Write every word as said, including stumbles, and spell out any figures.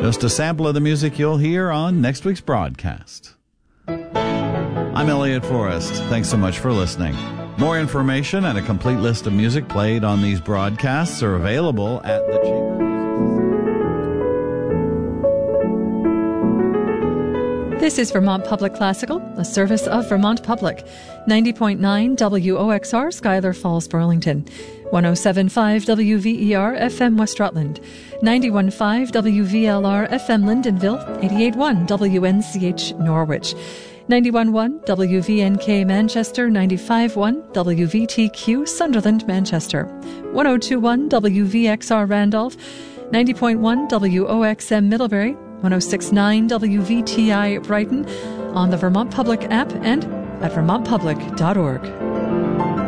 Just a sample of the music you'll hear on next week's broadcast. I'm Elliot Forrest. Thanks so much for listening. More information and a complete list of music played on these broadcasts are available at the Chamber Music. This is Vermont Public Classical, a service of Vermont Public. ninety point nine W O X R, Schuyler Falls, Burlington. one oh seven point five W V E R F M West Rutland. ninety-one point five W V L R F M Lyndonville. eighty-eight point one W N C H Norwich. ninety-one point one W V N K Manchester. ninety-five point one W V T Q Sunderland, Manchester. one oh two point one W V X R Randolph. ninety point one W O X M Middlebury. one oh six point nine W V T I Brighton, on the Vermont Public app and at vermont public dot org.